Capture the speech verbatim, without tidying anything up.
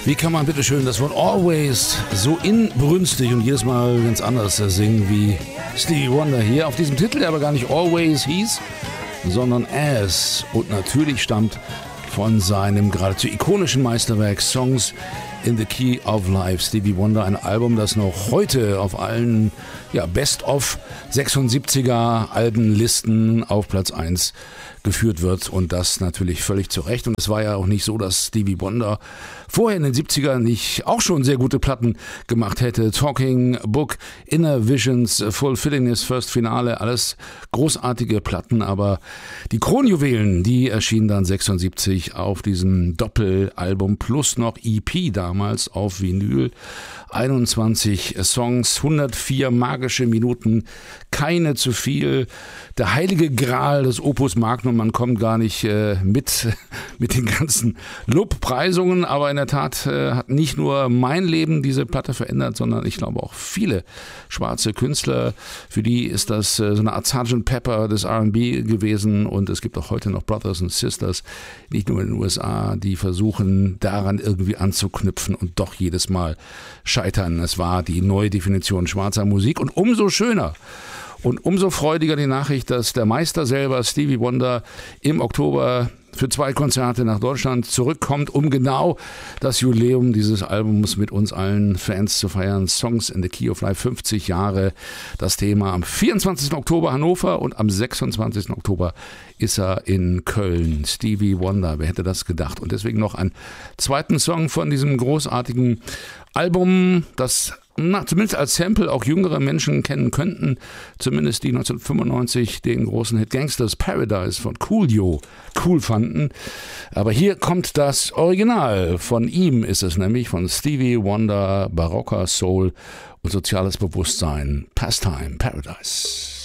Wie kann man bitteschön das Wort always so inbrünstig und jedes Mal ganz anders singen wie Stevie Wonder hier auf diesem Titel, der aber gar nicht always hieß, sondern as und natürlich stammt von seinem geradezu ikonischen Meisterwerk Songs in the Key of Life. Stevie Wonder, ein Album, das noch heute auf allen ja, Best-of sechsundsiebziger Albenlisten auf Platz eins geführt wird und das natürlich völlig zu Recht. Und es war ja auch nicht so, dass Stevie Wonder vorher in den siebzigern nicht auch schon sehr gute Platten gemacht hätte. Talking Book, Inner Visions, Fulfillingness, First Finale, alles großartige Platten, aber die Kronjuwelen, die erschienen dann sechsundsiebzig auf diesem Doppelalbum plus noch E P damals auf Vinyl. einundzwanzig Songs, hundertvier magische Minuten, keine zu viel. Der heilige Gral des Opus Magnum, man kommt gar nicht äh, mit, mit den ganzen Lobpreisungen, aber in der Tat äh, hat nicht nur mein Leben diese Platte verändert, sondern ich glaube auch viele schwarze Künstler, für die ist das äh, so eine Art Sergeant Pepper des R and B gewesen und es gibt auch heute noch Brothers and Sisters, nicht nur in den U S A, die versuchen daran irgendwie anzuknüpfen und doch jedes Mal scheitern. Es war die neue Definition schwarzer Musik und umso schöner und umso freudiger die Nachricht, dass der Meister selber, Stevie Wonder, im Oktober für zwei Konzerte nach Deutschland zurückkommt, um genau das Jubiläum dieses Albums mit uns allen Fans zu feiern. Songs in the Key of Life, fünfzig Jahre, das Thema. Am vierundzwanzigsten Oktober Hannover und am sechsundzwanzigsten Oktober ist er in Köln. Stevie Wonder, wer hätte das gedacht? Und deswegen noch einen zweiten Song von diesem großartigen Album, das na, zumindest als Sample auch jüngere Menschen kennen könnten, zumindest die neunzehnhundertfünfundneunzig den großen Hit Gangsters Paradise von Coolio cool fanden. Aber hier kommt das Original, von ihm ist es nämlich, von Stevie Wonder, barocker Soul und soziales Bewusstsein, Pastime Paradise.